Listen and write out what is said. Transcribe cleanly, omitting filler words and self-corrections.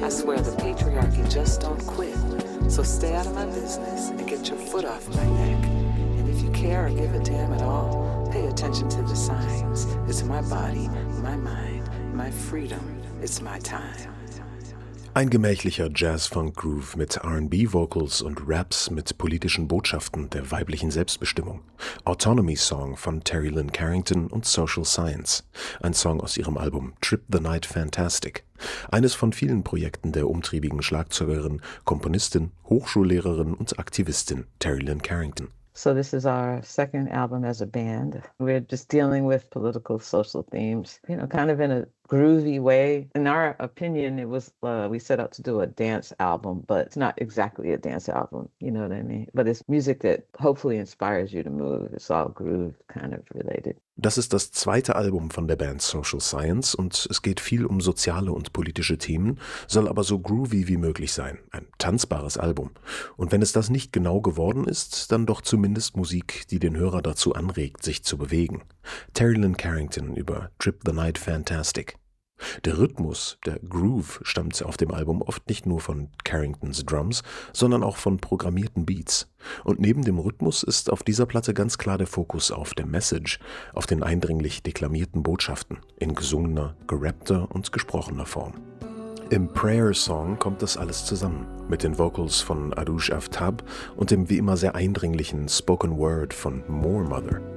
I swear the patriarchy just don't quit. So stay out of my business and get your foot off my neck. And if you care or give a damn at all, pay attention to the signs. It's my body, my mind, my freedom. It's my time. Ein gemächlicher Jazz-Funk-Groove mit R&B-Vocals und Raps mit politischen Botschaften der weiblichen Selbstbestimmung. Autonomy Song von Terry Lynn Carrington und Social Science. Ein Song aus ihrem Album Trip the Night Fantastic. Eines von vielen Projekten der umtriebigen Schlagzeugerin, Komponistin, Hochschullehrerin und Aktivistin Terry Lynn Carrington. So this is our second album as a band. We're just dealing with political, social themes, kind of in a groovy way. In our opinion, it was, we set out to do a dance album, but it's not exactly a dance album, you know what I mean? But it's music that hopefully inspires you to move. It's all groove kind of related. Das ist das zweite Album von der Band Social Science und es geht viel um soziale und politische Themen, soll aber so groovy wie möglich sein. Ein tanzbares Album. Und wenn es das nicht genau geworden ist, dann doch zumindest Musik, die den Hörer dazu anregt, sich zu bewegen. Terry Lynn Carrington über Trip the Night Fantastic. Der Rhythmus, der Groove, stammt auf dem Album oft nicht nur von Carringtons Drums, sondern auch von programmierten Beats. Und neben dem Rhythmus ist auf dieser Platte ganz klar der Fokus auf der Message, auf den eindringlich deklamierten Botschaften, in gesungener, gerappter und gesprochener Form. Im Prayer Song kommt das alles zusammen, mit den Vocals von Arush Aftab und dem wie immer sehr eindringlichen Spoken Word von More Mother.